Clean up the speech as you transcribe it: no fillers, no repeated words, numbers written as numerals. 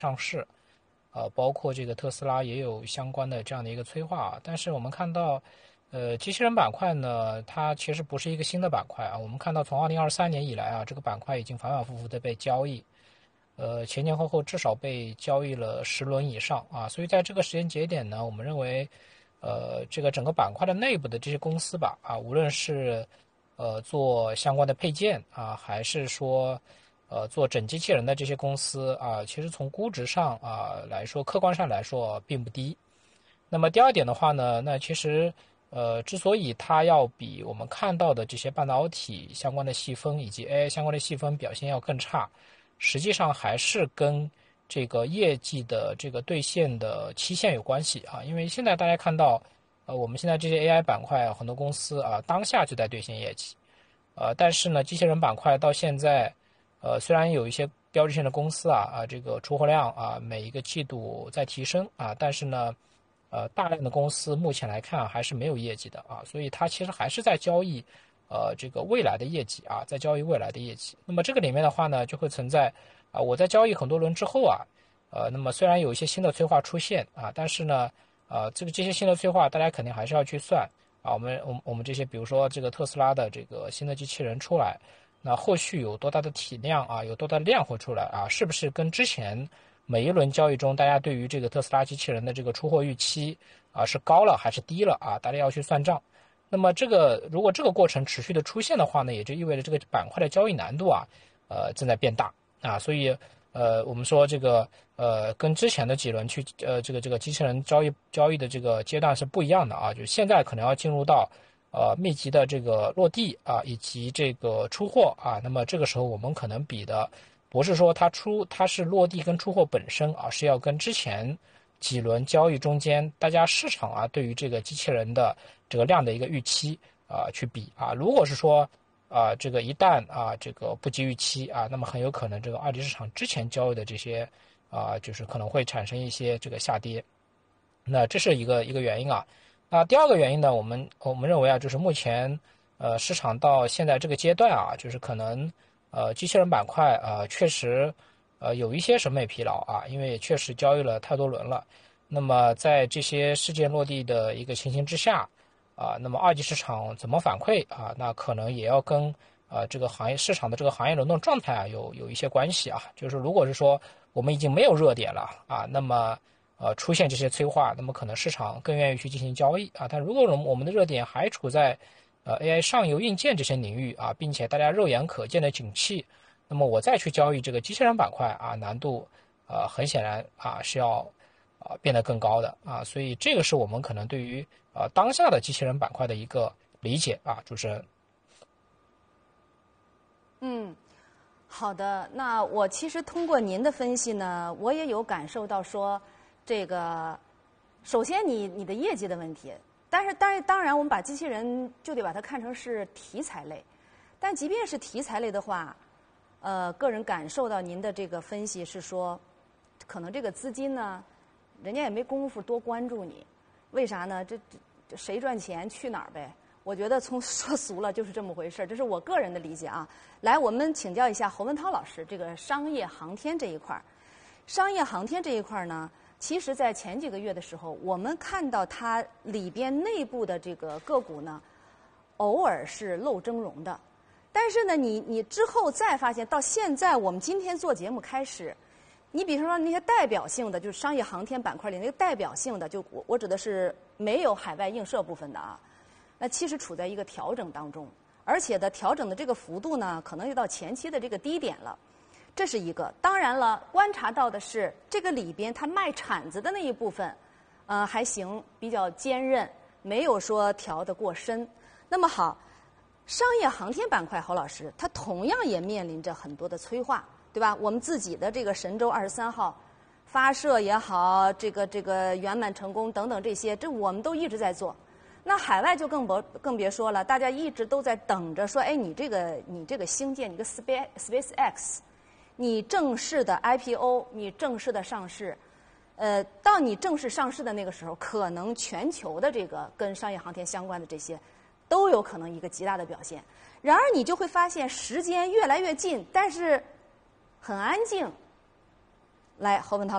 上市，包括这个特斯拉也有相关的这样的一个催化。但是我们看到，机器人板块呢，它其实不是一个新的板块啊。我们看到从2023年以来啊，这个板块已经反反复复的被交易，前前后后至少被交易了10轮以上啊。所以在这个时间节点呢，我们认为，这个整个板块的内部的这些公司吧，啊，无论是做相关的配件啊，还是说做整机器人的这些公司啊，其实从估值上啊来说，客观上来说并不低。那么第二点的话呢，那其实之所以它要比我们看到的这些半导体相关的细分以及 AI 相关的细分表现要更差，实际上还是跟这个业绩的这个兑现的期限有关系啊。因为现在大家看到，我们现在这些 AI 板块很多公司啊，当下就在兑现业绩，但是呢，机器人板块到现在，虽然有一些标志性的公司这个出货量每一个季度在提升但是呢，大量的公司目前来看还是没有业绩的所以它其实还是在交易，这个未来的业绩在交易未来的业绩。那么这个里面的话呢，就会存在我在交易很多轮之后那么虽然有一些新的催化出现但是呢，这些新的催化大家肯定还是要去算。我们这些，比如说这个特斯拉的这个新的机器人出来，那后续有多大的体量有多大的量会出来是不是跟之前每一轮交易中大家对于这个特斯拉机器人的这个出货预期是高了还是低了大家要去算账。那么如果这个过程持续的出现的话呢，也就意味着这个板块的交易难度正在变大所以我们说这个跟之前的几轮去这个机器人交易的这个阶段是不一样的就是现在可能要进入到密集的这个落地以及这个出货那么这个时候我们可能比的不是说它是落地跟出货本身是要跟之前几轮交易中间大家市场对于这个机器人的这个量的一个预期去比如果是说这个一旦这个不及预期那么很有可能这个二级市场之前交易的这些就是可能会产生一些这个下跌。那这是一个原因那第二个原因呢，我们认为就是目前市场到现在这个阶段就是可能机器人板块确实有一些审美疲劳因为确实交易了太多轮了。那么在这些事件落地的一个情形之下那么二级市场怎么反馈那可能也要跟这个行业市场的这个行业轮动状态有一些关系就是如果是说我们已经没有热点了那么出现这些催化，那么可能市场更愿意去进行交易但如果我们的热点还处在AI 上游硬件这些领域并且大家肉眼可见的景气，那么我再去交易这个机器人板块难度很显然是要变得更高的所以这个是我们可能对于当下的机器人板块的一个理解主持人。 好的。那我其实通过您的分析呢，我也有感受到说，这个首先你的业绩的问题，但是当然我们把机器人就得把它看成是题材类，但即便是题材类的话，个人感受到您的这个分析是说，可能这个资金呢，人家也没工夫多关注你，为啥呢？这谁赚钱去哪儿呗。我觉得说俗了就是这么回事，这是我个人的理解来，我们请教一下侯文涛老师，这个商业航天这一块儿，商业航天这一块儿呢，其实在前几个月的时候，我们看到它里边内部的这个个股呢，偶尔是露峥嵘的，但是呢，你之后再发现，到现在我们今天做节目开始，你比如说那些代表性的，就是商业航天板块里那个代表性的，就我指的是没有海外映射部分的那其实处在一个调整当中，而且的调整的这个幅度呢，可能就到前期的这个低点了，这是一个。当然了，观察到的是这个里边它卖铲子的那一部分，还行，比较坚韧，没有说调得过深。那么好，商业航天板块，侯老师，它同样也面临着很多的催化，对吧？我们自己的这个神舟23号发射也好，这个圆满成功等等这些，这我们都一直在做。那海外就更别说了，大家一直都在等着说，哎，你这个星舰，你个 SpaceX， 你正式的 IPO， 你正式的上市，到你正式上市的那个时候，可能全球的这个跟商业航天相关的这些，都有可能一个极大的表现。然而你就会发现时间越来越近，但是很安静。 来，侯文涛。